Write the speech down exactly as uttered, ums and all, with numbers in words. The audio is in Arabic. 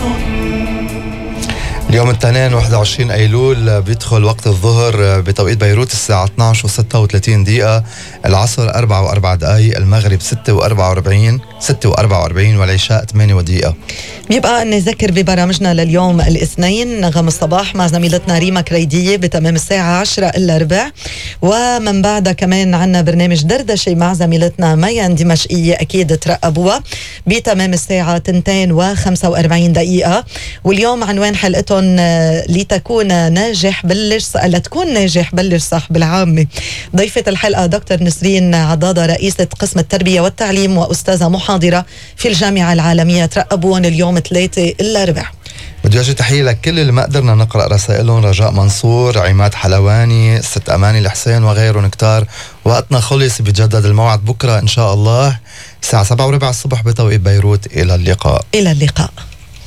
اليوم الاثنين واحد وعشرين أيلول بيدخل وقت الظهر بتوقيت بيروت الساعة اثني عشر وستة وثلاثين دقيقة، العصر أربعة وأربع دقائق، المغرب ستة وأربعة وأربعين ستة وأربعة وأربعين والعشاء ثمانية ودقيقة. بيبقى نذكر ببرامجنا لليوم الاثنين نغم الصباح مع زميلتنا ريما كريدية بتمام الساعة عشرة إلا ربع، ومن بعدها كمان عنا برنامج دردشة مع زميلتنا ميان دمشقية أكيد ترقبوها بتمام الساعة اثنتين وخمسة وأربعين دقيقة. واليوم عنوان حلقتهم لتكون ناجح بلش لتكون ناجح بلش صح بالعامة. ضيفة الحلقة دكتور نسرين عضاضة رئيسة قسم التربية والتعليم وأستاذة محاضرة في الجامعة العالمية. ترقبون اليوم ثلاثة إلا ربع. بدي أجي تحية لكل اللي ما قدرنا نقرأ رسائلهم: رجاء منصور، عماد حلواني، ست أماني الحسين وغيرهم كتار. وقتنا خلص، بيتجدد الموعد بكرة إن شاء الله الساعة سبعة وربع الصبح بتوقيت بيروت. إلى اللقاء. إلى اللقاء.